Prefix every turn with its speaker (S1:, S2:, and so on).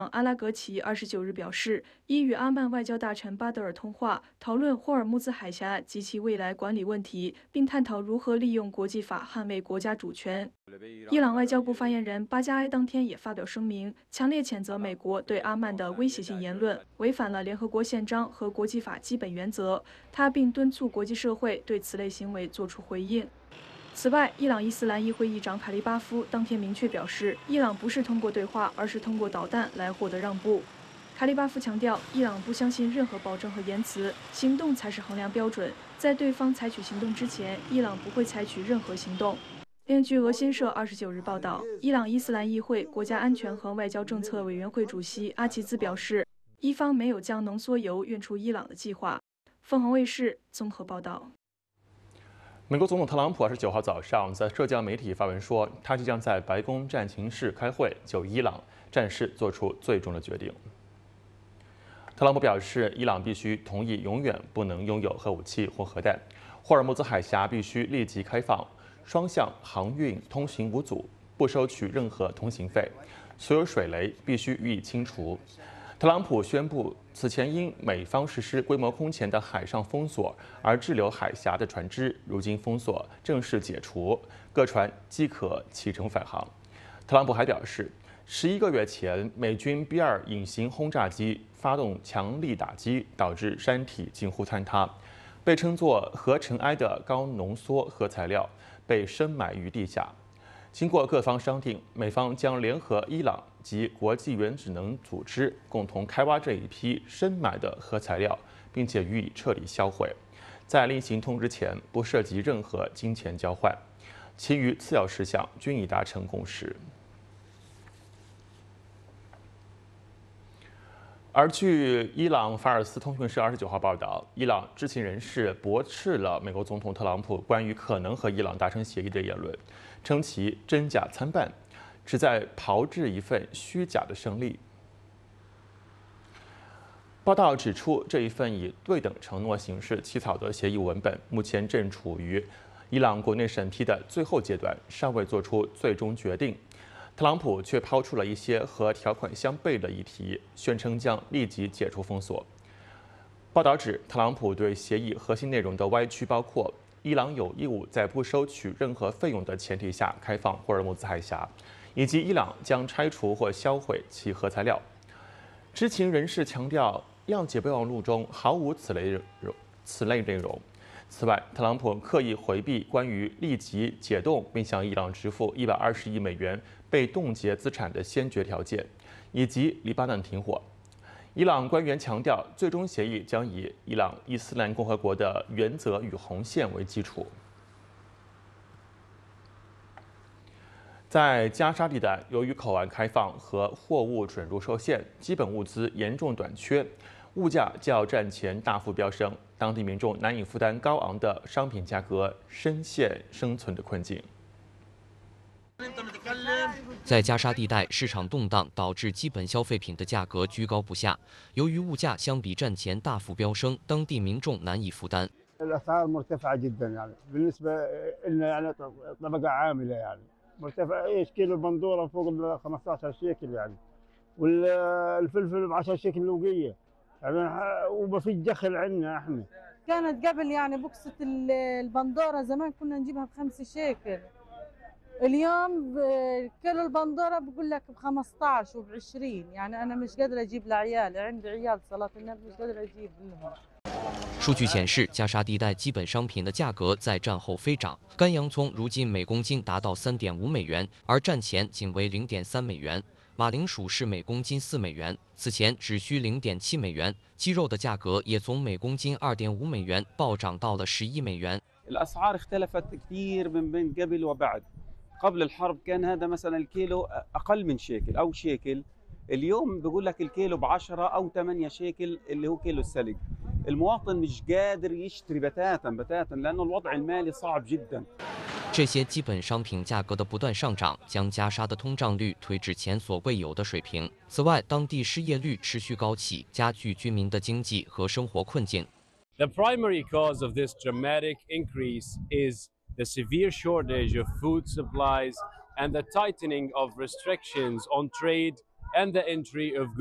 S1: 阿拉格齐29日表示，已与阿曼外交大臣巴德尔通话，讨论霍尔木兹海峡及其未来管理问题，并探讨如何利用国际法捍卫国家主权。伊朗外交部发言人巴加埃当天也发表声明，强烈谴责美国对阿曼的威胁性言论，违反了联合国宪章和国际法基本原则。他并敦促国际社会对此类行为作出回应。此外，伊朗伊斯兰议会议长卡利巴夫当天明确表示，伊朗不是通过对话，而是通过导弹来获得让步。卡利巴夫强调，伊朗不相信任何保证和言辞，行动才是衡量标准。在对方采取行动之前，伊朗不会采取任何行动。另据俄新社29日报道，伊朗伊斯兰议会国家安全和外交政策委员会主席阿齐兹表示，伊方没有将浓缩铀运出伊朗的计划。凤凰卫视综合报道。
S2: 美国总统特朗普29号早上在社交媒体发文说，他即将在白宫战情室开会，就伊朗战事做出最终的决定。特朗普表示，伊朗必须同意永远不能拥有核武器或核弹，霍尔木兹海峡必须立即开放，双向航运通行无阻，不收取任何通行费，所有水雷必须予以清除。特朗普宣布，此前因美方实施规模空前的海上封锁而滞留海峡的船只，如今封锁正式解除，各船即可启程返航。特朗普还表示，11个月前，美军 B-2隐形轰炸机发动强力打击，导致山体近乎坍塌，被称作核尘埃的高浓缩核材料被深埋于地下。经过各方商定，美方将联合伊朗及国际原子能组织共同开挖这一批深埋的核材料，并且予以彻底销毁。在另行通知前，不涉及任何金钱交换，其余次要事项均已达成共识。而据伊朗法尔斯通讯社29号报道，伊朗知情人士驳斥了美国总统特朗普关于可能和伊朗达成协议的言论，称其真假参半，旨在炮制一份虚假的胜利。报道指出，这一份以对等承诺形式起草的协议文本，目前正处于伊朗国内审批的最后阶段，尚未做出最终决定。特朗普却抛出了一些和条款相悖的议题，宣称将立即解除封锁。报道指，特朗普对协议核心内容的歪曲包括：伊朗有义务在不收取任何费用的前提下开放霍尔木兹海峡，以及伊朗将拆除或销毁其核材料。知情人士强调，谅解备忘录中毫无此类内容。此外，特朗普刻意回避关于立即解冻并向伊朗支付120亿美元被冻结资产的先决条件，以及黎巴嫩停火。伊朗官员强调，最终协议将以伊朗伊斯兰共和国的原则与红线为基础。在加沙地带，由于口岸开放和货物准入受限，基本物资严重短缺，物价较战前大幅飙升，当地民众难以负担高昂的商品价格，深陷生存的困境。
S3: 在加沙地带，市场动荡导致基本消费品的价格居高不下。由于物价相比战前大幅飙升，当地民众难以负担。
S4: الاسعار مرتفعه جدا يعني بالنسبه لنا يعني طبقه عامله يعني مرتفع ايش كيلو البندوره فوق ال 15 شيكل يعني والفلفل ب 10 شيكل لوقيه يعني وما في دخل عندنا احنا.
S5: كانت قبل يعني بوكسة البندورة زمان كنا نجيبها ب5 شيكل. اليوم كيلو البندورة بقول لك ب15 وب20 يعني أنا مش قادرة أجيب لعيالي عندي عيال صلاة النبي مش قادرة أجيب لهم。
S3: 数据显示，加沙地带基本商品的价格在战后飞涨。干洋葱如今每公斤达到3.5美元，而战前仅为0.3美元。马铃薯是每公斤4美元，此前只需0.7美元。鸡肉的价格也从每公斤2.5美元暴涨到了11美元。
S6: الأسعار اختلفت كثير من بين قبل وبعد. قبل الحرب كان هذا مثلا الكيلو أقل من شيكل أو شيكل. اليوم بيقول لك الكيلو ب10 أو 8 شيكل اللي هو كيلو السلق. المواطن مش قادر يشتري بتاتا لأنه الوضع المالي صعب جدا。
S3: 这些基本商品价格的不断上涨，将加沙的通胀率推至前所未有的水平。此外，当地失业率持续高企，加剧居民的经济和生活困境。
S7: The primary cause of this dramatic increase is the severe shortage of food supplies and the tightening of restrictions on trade and the entry of